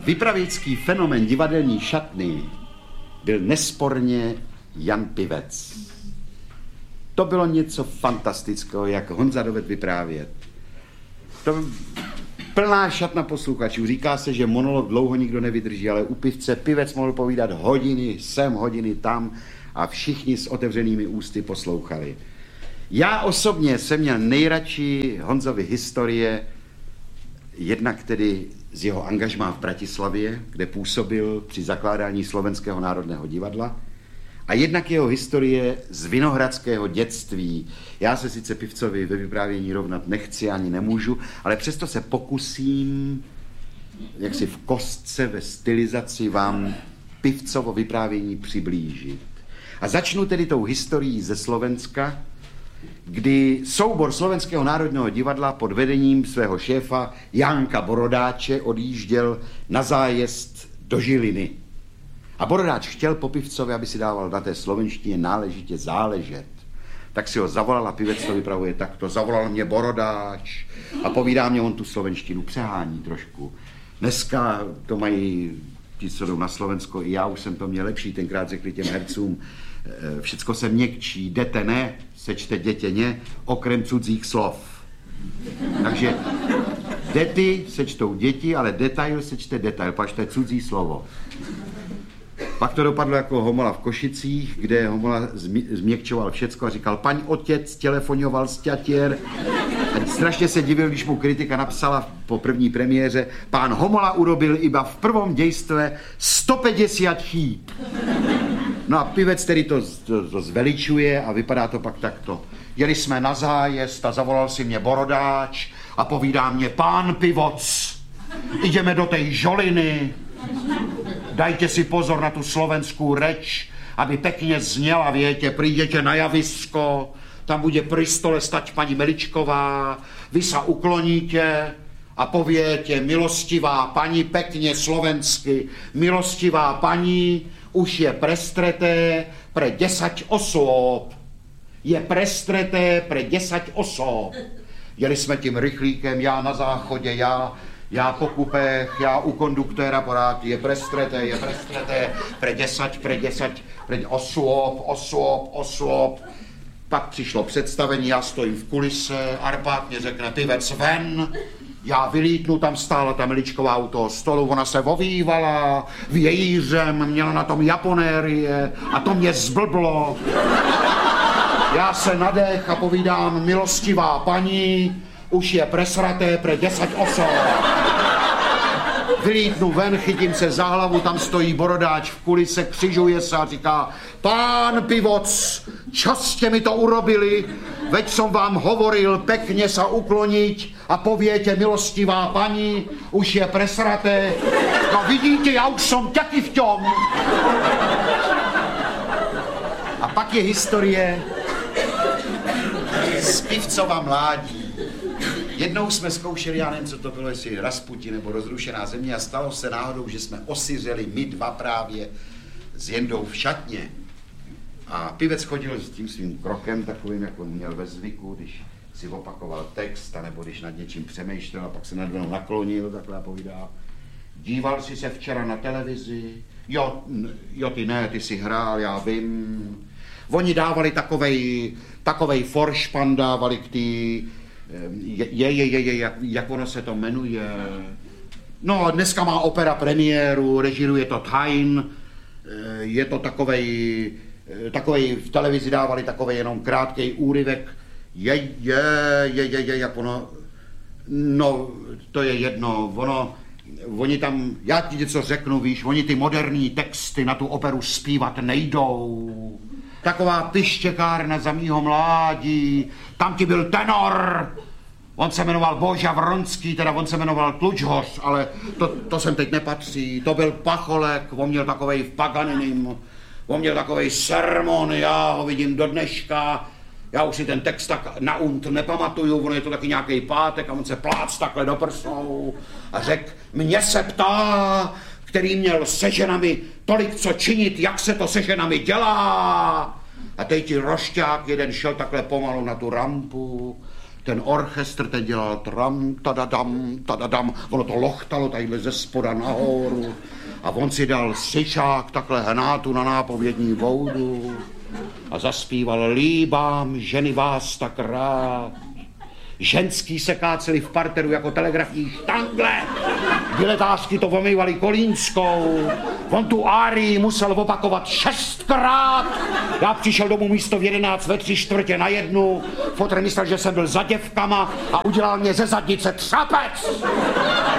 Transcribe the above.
Vypravěčský fenomén divadelní šatny byl nesporně Jan Pivec. To bylo něco fantastického, jak Honza dovedl vyprávět. To plná šatna posluchačů. Říká se, že monolog dlouho nikdo nevydrží, ale u Pivce Pivec mohl povídat hodiny sem, hodiny tam a všichni s otevřenými ústy poslouchali. Já osobně jsem měl nejradši Honzovy historie, jednak tedy z jeho angažmá v Bratislavě, kde působil při zakládání Slovenského národného divadla, a jednak jeho historie z vinohradského dětství. Já se sice Pivcovi ve vyprávění rovnat nechci, ani nemůžu, ale přesto se pokusím, jaksi v kostce, ve stylizaci vám Pivcovo vyprávění přiblížit. A začnu tedy tou historií ze Slovenska, kdy soubor Slovenského národního divadla pod vedením svého šéfa Janka Borodáče odjížděl na zájezd do Žiliny. A Borodáč chtěl po Pivcovi, aby si dával na té slovenštině náležitě záležet. Tak si ho zavolal a Pivec to vypravuje takto. Zavolal mě Borodáč a povídá mě, on tu slovenštinu přehání trošku. Dneska to mají ti, co jdou na Slovensko, i já už jsem to měl lepší, tenkrát řekli těm hercům, všecko se měkčí, jdete ne, sečte dětěně, okrem cudzích slov. Takže dety sečtou děti, ale detail sečte detail, pač to je cudzí slovo. Pak to dopadlo jako Homola v Košicích, kde Homola změkčoval všecko a říkal, paň otec telefonoval z Ťatier. A strašně se divil, když mu kritika napsala po první premiéře, pán Homola urobil iba v prvom dejstve 150 chýb. No a Pivec tedy to zveličuje a vypadá to pak takto. Jeli jsme na zájezd a zavolal si mě Borodáč a povídá mě, pán Pivoc, ideme do tej Žoliny, dajte si pozor na tu slovenskou reč, aby pekne zněla, viete, prídete na javisko, tam bude pri stole stať pani Meličková, vy sa ukloníte a poviete, milostivá pani, pekne slovensky, milostivá pani, už je prestreté pre 10 osôb. Je prestreté pre 10 osôb. Jeli jsme tím rychlíkem, já na záchodě, já po kupech, já u konduktéra porád, je prestreté, pre 10 osôb. Pak přišlo představení, já stojím v kulise, Arpád mě řekne, Pivec ven, já vylítnu, tam stála ta Meličková u toho stolu, ona se ovývala vějířem, měla na tom japonérie a to mě zblblo. Já se nadech a povídám, milostivá paní, už je presraté pre 10 osob. Vylítnu ven, chytím se za hlavu, tam stojí Borodáč v kulise, křižuje se a říká, pán Pivoc, čo ste mi to urobili? Veď som vám hovoril pekne sa ukloniť a poviete, milostivá pani, už je presraté. No vidíte, ja už som taký v tom. A pak je historie z Pivcova mládí. Jednou jsme zkoušeli, já nevím, co to bylo, jestli Rasputin nebo Rozrušená země, a stalo se náhodou, že jsme osiřeli my dva právě s Jendou v šatně. A Pivec chodil s tím svým krokem takovým, jak on měl ve zvyku, když si opakoval text, anebo když nad něčím přemýšlel a pak se nad mnou naklonil, takhle a povídá. Díval jsi se včera na televizi? Jo, ty ne, ty si hrál, já vím. Oni dávali takovej foršpan, dávali k tý... jak ono se to jmenuje. No a dneska má opera premiéru, režiruje to Tain, je to takovej v televizi dávali takovej jenom krátkej úryvek. Jak ono, no to je jedno, oni tam, já ti něco řeknu, víš, oni ty moderní texty na tu operu zpívat nejdou. Taková pištěkárna za mýho mládí, tam ti byl tenor, on se jmenoval Boža Vronský, teda on se jmenoval Tlučhoř, ale to sem teď nepatří, to byl Pacholek, on měl takovej v Paganinim, on měl takovej sermon, já ho vidím do dneška, já už si ten text tak na nepamatuju, ono je to taky nějaký pátek a on se plác takhle do prsou a řekl, mě se ptá, který měl se ženami tolik co činit, jak se to se ženami dělá. A teď ti rošťák jeden šel takhle pomalu na tu rampu, Ten orchestr teď dělal tram, tadadam, ono to lochtalo tadyhle ze spoda nahoru a on si dal syčák, takhle hnátu na nápovědní voudu a zaspíval líbám ženy vás tak rád. Ženský se káceli v parteru jako telegrafní štangle. Biletářky to omývali kolínskou. On tu árii musel opakovat 6krát. Já přišel domů místo v 11 ve 3/4 Fotr myslel, že jsem byl za děvkama a udělal mě ze zadnice třapec.